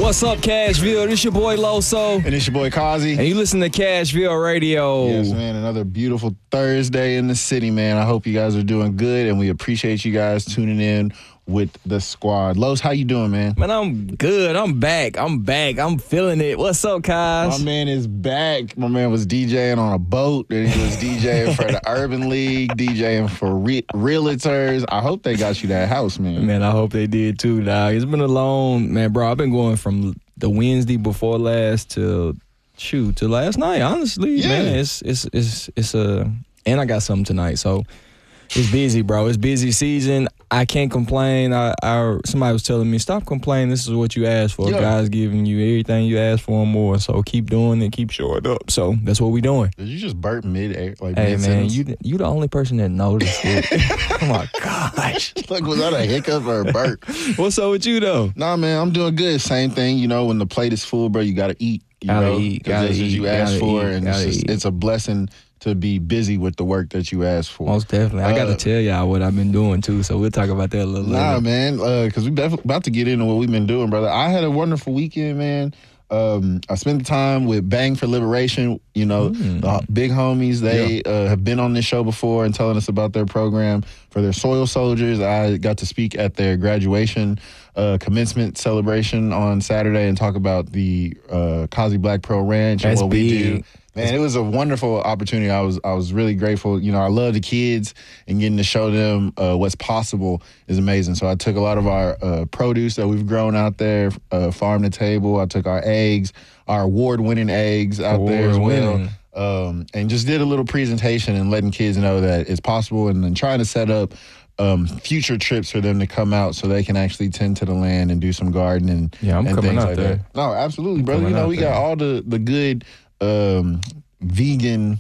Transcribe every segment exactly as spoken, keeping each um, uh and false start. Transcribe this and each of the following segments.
What's up, Cashville? This your boy Loso. And it's your boy Kazi. And you listen to Cashville Radio. Yes, man. Another beautiful Thursday in the city, man. I hope you guys are doing good, and we appreciate you guys tuning in with the squad. Los, how you doing, man? Man, I'm good. I'm back. I'm back. I'm feeling it. What's up, Kaz? My man is back. My man was DJing on a boat, and he was DJing for the Urban League, DJing for re- realtors. I hope they got you that house, man. Man, I hope they did too, dog. It's been a long, man, bro. I've been going from the Wednesday before last to shoot to last night. Honestly, yeah. man, it's it's it's it's a and I got something tonight, so it's busy, bro. It's busy season. I can't complain. I, I somebody was telling me, stop complaining. This is what you asked for. Yeah. God's giving you everything you asked for and more. So keep doing it. Keep showing up. So that's what we doing. Did you just burp mid-air? Like hey, man, mid-sentence? you you the only person that noticed it. Oh, my gosh. Like, was that a hiccup or a burp? What's up with you, though? Nah, man, I'm doing good. Same thing. You know, when the plate is full, bro, you got to eat. You Gotta know, eat, 'cause gotta that's what eat, you asked gotta for, eat, and it's, gotta just, eat. it's a blessing to be busy with the work that you asked for. Most definitely. I got to Uh, tell y'all what I've been doing, too, so we'll talk about that a little Nah, later. man, because we're def- about to get into what we've been doing, brother. I had a wonderful weekend, man. Um, I spent the time with Bang for Liberation. You know, Mm. the big homies, they uh, have been on this show before and telling us about their program for their soil soldiers. I got to speak at their graduation uh, commencement celebration on Saturday and talk about the uh, Kazi Black Pro Ranch That's and what we big. do. Man, it was a wonderful opportunity. I was I was really grateful. You know, I love the kids, and getting to show them uh, what's possible is amazing. So I took a lot of our uh, produce that we've grown out there, uh, farm to table. I took our eggs, our award-winning eggs out there as well. Award-winning. Um, and just did a little presentation and letting kids know that it's possible, and then trying to set up um, future trips for them to come out so they can actually tend to the land and do some gardening Yeah, I'm and coming things out like there. that. No, absolutely, brother. coming You know, out we there. got all the, the good um, vegan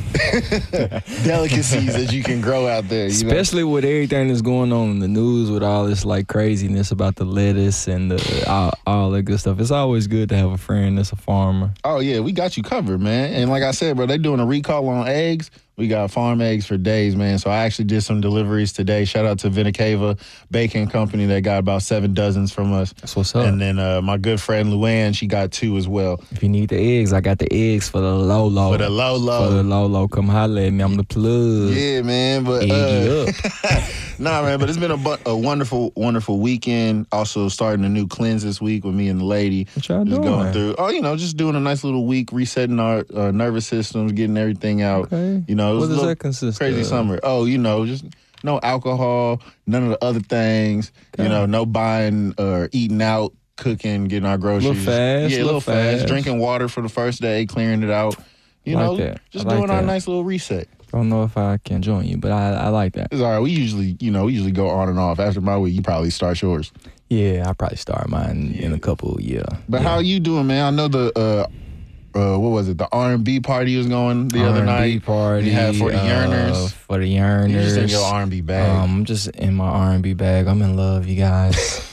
delicacies that you can grow out there. You know? Especially with everything that's going on in the news with all this like craziness about the lettuce and the, all, all that good stuff. It's always good to have a friend that's a farmer. Oh, yeah, we got you covered, man. And like I said, bro, they doing a recall on eggs. We got farm eggs for days, man. So I actually did some deliveries today. Shout out to Vinicava Baking Company. They got about seven dozens from us. That's what's up. And then uh, my good friend Luann, she got two as well. If you need the eggs, I got the eggs for the low low. For the low low. For the low low. Come holler at me. I'm the plug. Yeah, man. But Egg you uh, up. nah, man. But it's been a, bu- a wonderful, wonderful weekend. Also starting a new cleanse this week with me and the lady. What y'all Just doing? going through. Oh, you know, just doing a nice little week, resetting our uh, nervous systems, getting everything out. Okay. You know, it was What a does little that consist crazy of? summer. Oh, you know, just no alcohol, none of the other things. You Okay. know, no buying or eating out, cooking, getting our groceries. Little fast, Yeah, a little little fast. fast. Drinking water for the first day, clearing it out. You Like know, that. just I like doing our that. nice little reset. Don't know if I can join you, but I, I like that. It's all right. We usually, you know, we usually go on and off. After my week, you probably start yours. Yeah, I'll probably start mine in a couple, yeah. But yeah. how you doing, man? I know the, uh, uh, what was it? The R and B party was going the other R and B night. party. You had for the uh, yearners. For the yearners. You just in your R and B bag. Um, I'm just in my R and B bag. I'm in love, you guys.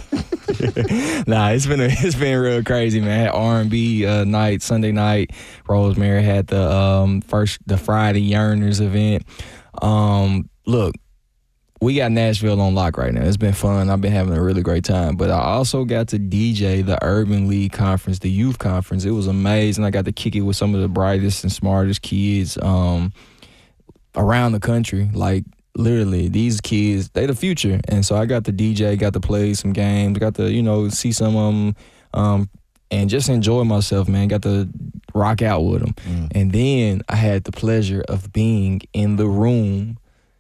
Nah, it's been a, it's been real crazy, man. I had R and B uh, night, Sunday night. Rosemary had the um first the Friday Yearners event. Um, look, we got Nashville on lock right now. It's been fun. I've been having a really great time. But I also got to D J the Urban League Conference, the youth conference. It was amazing. I got to kick it with some of the brightest and smartest kids um around the country. Like, literally, these kids, they the future. And so I got to D J, got to play some games, got to, you know, see some of them, um, and just enjoy myself, man. Got to rock out with them. Mm. And then I had the pleasure of being in the room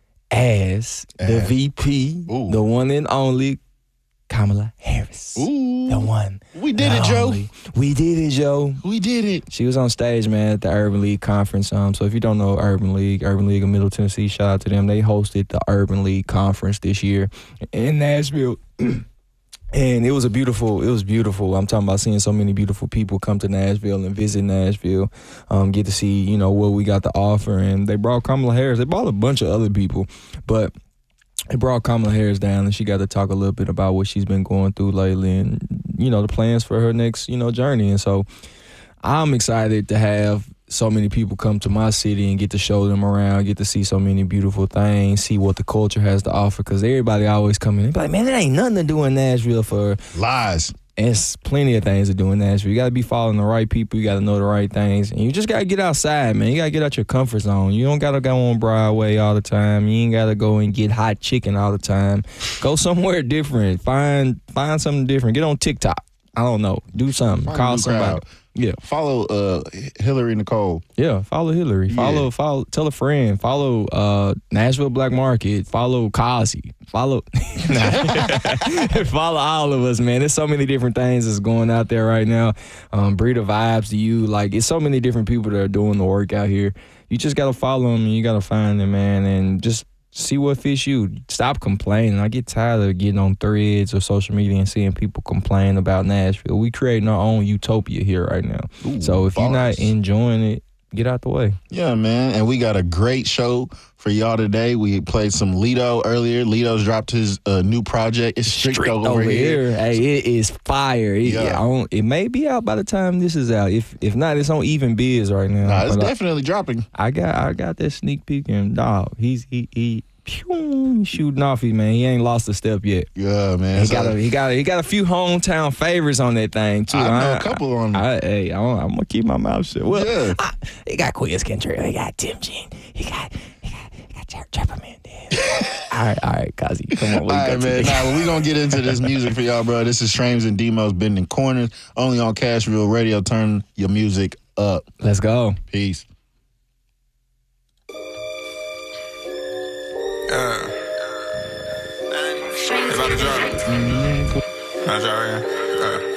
as the As- V P, Ooh. the one and only Kamala Harris. Ooh. The one. We did the it, Joe. only. We did it, Joe. We did it. She was on stage, man, at the Urban League Conference. Um, so if you don't know Urban League, Urban League of Middle Tennessee, shout out to them. They hosted the Urban League Conference this year in Nashville. And it was a beautiful, it was beautiful. I'm talking about seeing so many beautiful people come to Nashville and visit Nashville, um, get to see, you know, what we got to offer. And they brought Kamala Harris. They brought a bunch of other people, but they brought Kamala Harris down, and she got to talk a little bit about what she's been going through lately and, you know, the plans for her next, you know, journey. And so I'm excited to have so many people come to my city and get to show them around, get to see so many beautiful things, see what the culture has to offer. Because everybody always come in and be like, man, there ain't nothing to do in Nashville for. Lies. it's plenty of things to do in Nashville. You got to be following the right people. You got to know the right things. And you just got to get outside, man. You got to get out your comfort zone. You don't got to go on Broadway all the time. You ain't got to go and get hot chicken all the time. Go somewhere different. Find find something different. Get on TikTok. I don't know. Do something. Find Call a new somebody. crowd. Yeah. Follow uh, Hillary Nicole. Yeah, follow Hillary. Follow, Yeah. follow, tell a friend. Follow uh, Nashville Black Market. Follow Kazi. Follow, follow all of us, man. There's so many different things that's going out there right now. Um, Breeder Vibes to you. Like, it's so many different people that are doing the work out here. You just got to follow them and you got to find them, man, and just see what fits you. Stop complaining. I get tired of getting on threads or social media and seeing people complain about Nashville. We creating our own utopia here right now. Ooh, so if you're not bars. enjoying it, get out the way. Yeah, man. And we got a great show for y'all today. We played some Lito earlier. Lito's dropped his uh, new project. It's strict, Strict over, over here. here. Hey, it is fire. It, Yeah. I don't, it may be out by the time this is out. If if not, it's on Even Biz right now. Nah, it's But I- definitely dropping. I got I got that sneak peek and dog. He's he he pew, shooting off it, man. He ain't lost a step yet. Yeah, man. He So, got a he got a, he got a few hometown favorites on that thing too. I know a couple on I, hey, I don't, I'm gonna keep my mouth shut. Well, Yeah. I, he got Quiz Kentrell. He got Tim Jean. He got he got he got Jared Trapperman. all right, all right, Kazi, come on. All right, man. Now, Nah, we're going to get into this music for y'all, bro. This is Strames and Demos Bending Corners, only on Cashville Radio. Turn your music up. let's go. Peace. Yeah. It's about to drop. Not y'all, yeah.